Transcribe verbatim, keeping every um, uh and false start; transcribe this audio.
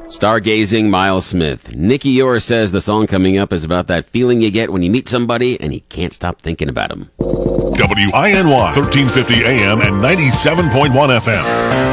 Stargazing, Miles Smith. Nikki Orr says the song coming up is about that feeling you get when you meet somebody and you can't stop thinking about them. W I N Y, thirteen fifty A M and ninety-seven point one F M.